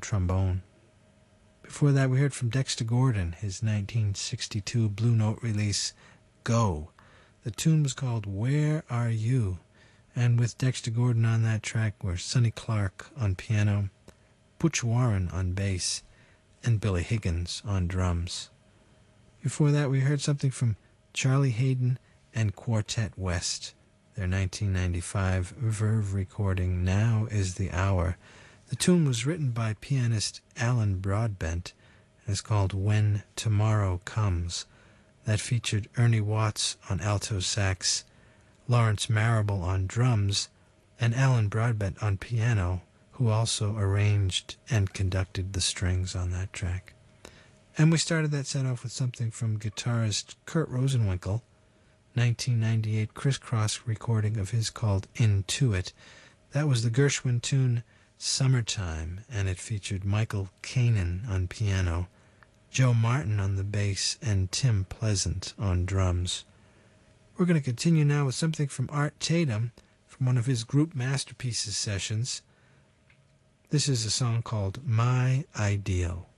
trombone. Before that, we heard from Dexter Gordon, his 1962 Blue Note release, Go. The tune was called Where Are You? And with Dexter Gordon on that track were Sonny Clark on piano, Butch Warren on bass, and Billy Higgins on drums. Before that, we heard something from Charlie Haden and Quartet West, their 1995 Verve recording, Now Is the Hour. The tune was written by pianist Alan Broadbent and is called When Tomorrow Comes. That featured Ernie Watts on alto sax, Lawrence Marable on drums, and Alan Broadbent on piano, who also arranged and conducted the strings on that track. And we started that set off with something from guitarist Kurt Rosenwinkel, 1998 crisscross recording of his called Intuit. That was the Gershwin tune Summertime, and it featured Michael Kanan on piano, Joe Martin on the bass, and Tim Pleasant on drums. We're going to continue now with something from Art Tatum from one of his group Masterpieces sessions. This is a song called My Ideal.